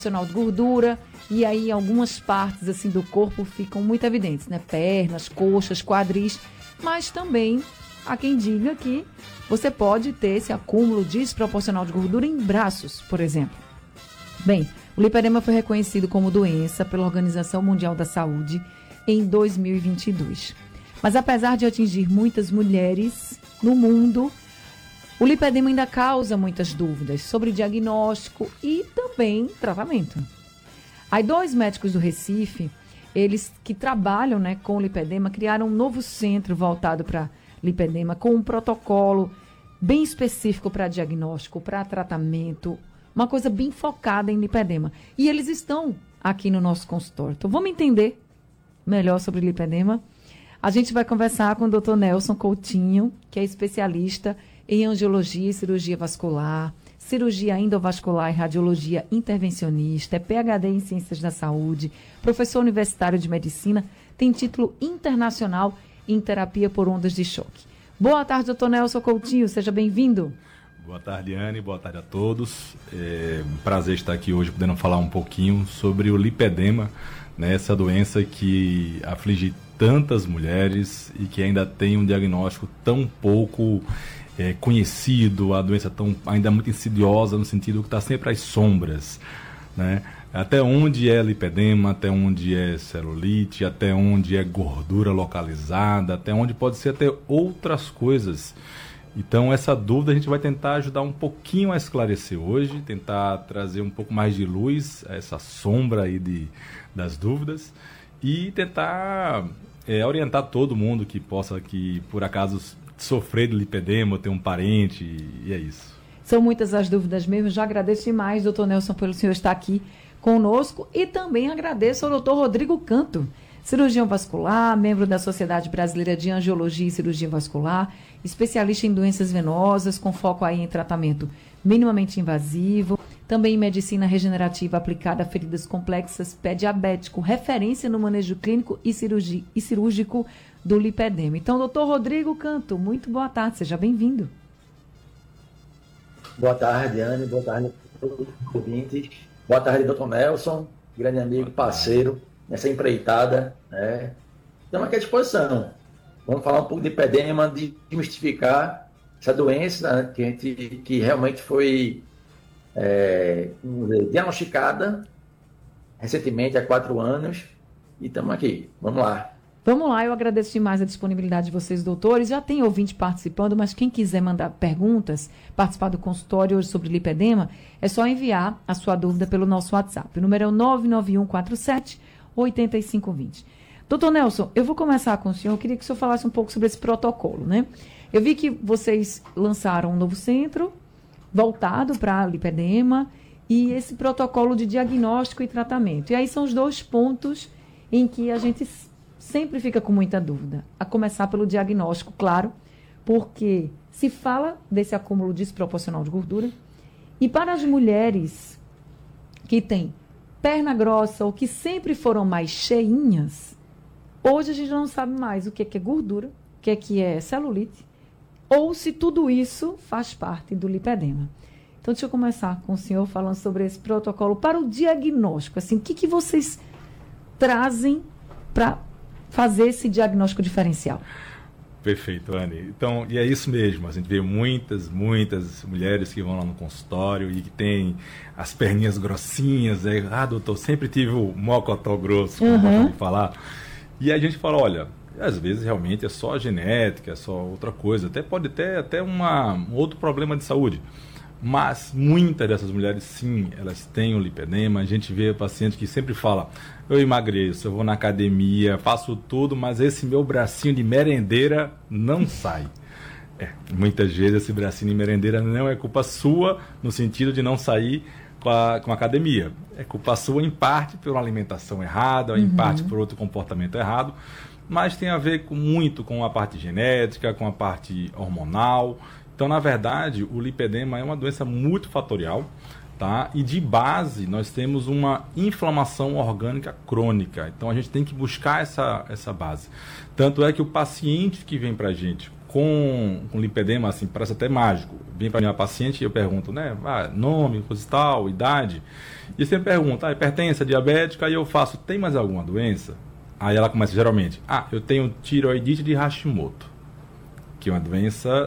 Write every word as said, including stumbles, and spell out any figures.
de gordura, e aí algumas partes assim do corpo ficam muito evidentes, né? Pernas, coxas, quadris, mas também há quem diga que você pode ter esse acúmulo desproporcional de gordura em braços, por exemplo. Bem, o lipedema foi reconhecido como doença pela Organização Mundial da Saúde em dois mil e vinte e dois. Mas apesar de atingir muitas mulheres no mundo, o lipedema ainda causa muitas dúvidas sobre diagnóstico e também tratamento. Aí dois médicos do Recife, eles que trabalham, né, com o lipedema, criaram um novo centro voltado para lipedema, com um protocolo bem específico para diagnóstico, para tratamento, uma coisa bem focada em lipedema. E eles estão aqui no nosso consultório. Então vamos entender melhor sobre lipedema. A gente vai conversar com o doutor Nelson Coutinho, que é especialista em angiologia e cirurgia vascular, cirurgia endovascular e radiologia intervencionista, é P H D em Ciências da Saúde, professor universitário de medicina, tem título internacional em terapia por ondas de choque. Boa tarde, doutor Nelson Coutinho, seja bem-vindo. Boa tarde, Anne, boa tarde a todos. É um prazer estar aqui hoje podendo falar um pouquinho sobre o lipedema, né, essa doença que aflige tantas mulheres e que ainda tem um diagnóstico tão pouco É, conhecido, a doença tão, ainda muito insidiosa, no sentido que está sempre às sombras, né? Até onde é lipedema, até onde é celulite, até onde é gordura localizada, até onde pode ser até outras coisas. Então essa dúvida a gente vai tentar ajudar um pouquinho a esclarecer hoje, tentar trazer um pouco mais de luz a essa sombra aí de, das dúvidas e tentar é, orientar todo mundo que possa, que por acaso sofrer de lipedema, ter um parente, e é isso. São muitas as dúvidas mesmo. Já agradeço demais, doutor Nelson, pelo senhor estar aqui conosco, e também agradeço ao doutor Rodrigo Canto, cirurgião vascular, membro da Sociedade Brasileira de Angiologia e Cirurgia Vascular, especialista em doenças venosas, com foco aí em tratamento minimamente invasivo, também em medicina regenerativa aplicada a feridas complexas, pé diabético, referência no manejo clínico e, cirurgi, e cirúrgico do lipedema. Então, doutor Rodrigo Canto, muito boa tarde, seja bem-vindo. Boa tarde, Anne, boa tarde a todos os ouvintes. Boa tarde, doutor Nelson, grande amigo, parceiro nessa empreitada, né? Estamos aqui à disposição. Vamos falar um pouco de lipedema, de desmistificar essa doença, né, que, a gente, que realmente foi é, diagnosticada recentemente, há quatro anos, e estamos aqui. Vamos lá. Vamos lá, eu agradeço demais a disponibilidade de vocês, doutores. Já tem ouvinte participando, mas quem quiser mandar perguntas, participar do consultório hoje sobre lipedema, é só enviar a sua dúvida pelo nosso WhatsApp. O número é o nove nove um quatro sete oito cinco dois zero. Doutor Nelson, eu vou começar com o senhor. Eu queria que o senhor falasse um pouco sobre esse protocolo, né? Eu vi que vocês lançaram um novo centro voltado para lipedema e esse protocolo de diagnóstico e tratamento. E aí são os dois pontos em que a gente sempre fica com muita dúvida. A começar pelo diagnóstico, claro, porque se fala desse acúmulo desproporcional de gordura, e para as mulheres que têm perna grossa ou que sempre foram mais cheinhas, hoje a gente não sabe mais o que é, que é gordura, o que é, que é celulite, ou se tudo isso faz parte do lipedema. Então, deixa eu começar com o senhor falando sobre esse protocolo para o diagnóstico. Assim, o que, que vocês trazem para fazer esse diagnóstico diferencial? Perfeito, Anne. Então, e é isso mesmo. A gente vê muitas, muitas mulheres que vão lá no consultório e que tem as perninhas grossinhas. Aí, ah, doutor, sempre tive o mocotó grosso, como uhum. gosto de falar. E a gente fala, olha, às vezes realmente é só a genética, é só outra coisa. Até pode ter até uma, um outro problema de saúde. Mas muitas dessas mulheres, sim, elas têm o lipedema. A gente vê paciente que sempre fala, eu emagreço, eu vou na academia, faço tudo, mas esse meu bracinho de merendeira não sai. É, muitas vezes esse bracinho de merendeira não é culpa sua, no sentido de não sair com a, com a academia. É culpa sua, em parte, por uma alimentação errada, ou em uhum. parte por outro comportamento errado, mas tem a ver com, muito com a parte genética, com a parte hormonal. Então, na verdade, o lipedema é uma doença multifatorial, tá? E de base, nós temos uma inflamação orgânica crônica. Então, a gente tem que buscar essa, essa base. Tanto é que o paciente que vem para a gente com, com lipedema, assim, parece até mágico. Vem para minha paciente e eu pergunto, né, ah, nome, coisa e tal, idade. E sempre pergunta, ah, hipertensa, diabética, aí eu faço, tem mais alguma doença? Aí ela começa geralmente, ah, eu tenho tireoidite de Hashimoto, que é uma doença